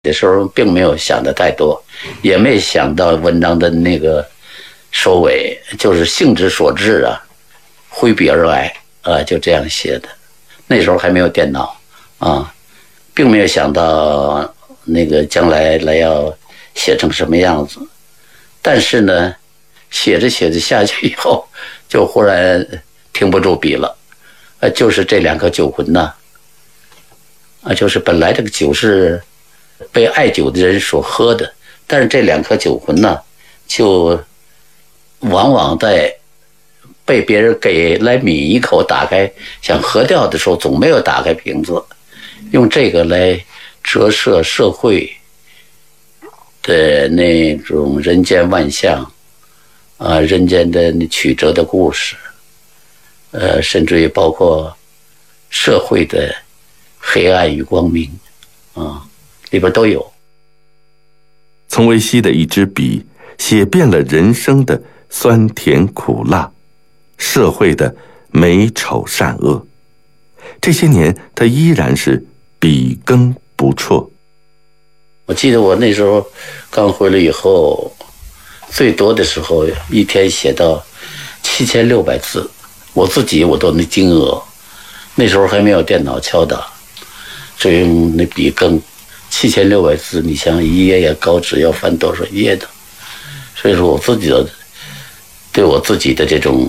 的时候并没有想的太多，也没想到文章的那个收尾，就是兴之所至啊，挥笔而来啊，就这样写的。那时候还没有电脑啊，并没有想到那个将来要写成什么样子。但是呢，写着写着下去以后，就忽然停不住笔了，就是这两颗酒魂呐，就是本来这个酒是被爱酒的人所喝的，但是这两颗酒魂呢，就往往在被别人给来抿一口打开想喝掉的时候，总没有打开瓶子，用这个来折射社会的那种人间万象啊，人间的曲折的故事，甚至于包括社会的黑暗与光明啊，里边都有。 从维熙的一支笔，写遍了人生的酸甜苦辣，社会的美丑善恶。这些年，他依然是笔耕不辍。 我记得我那时候刚回来以后，最多的时候一天写到7600字，我自己我都能惊愕。那时候还没有电脑敲打，就用那笔耕，7600字，你想一页页稿纸要翻多少页的？所以说我自己的对我自己的这种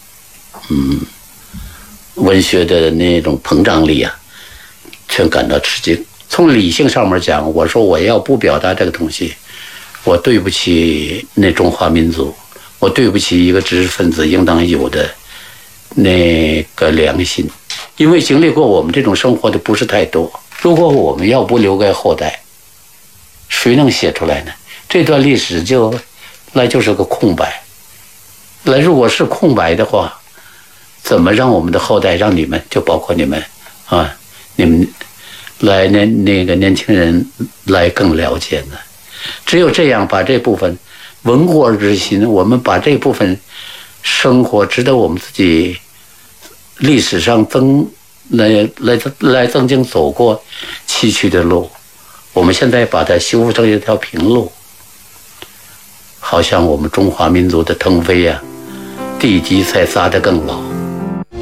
文学的那种膨胀力啊，全感到吃惊。从理性上面讲，我说我要不表达这个东西，我对不起那中华民族，我对不起一个知识分子应当有的那个良心。因为经历过我们这种生活的不是太多，如果我们要不留给后代，谁能写出来呢？这段历史就是个空白。如果是空白的话，怎么让我们的后代，让你们，就包括你们啊，你们来那个年轻人来更了解呢？只有这样，把这部分文过之心，我们把这部分生活值得我们自己历史上曾经走过崎岖的路，我们现在把它修复成一条平路，好像我们中华民族的腾飞啊，地基才扎得更牢。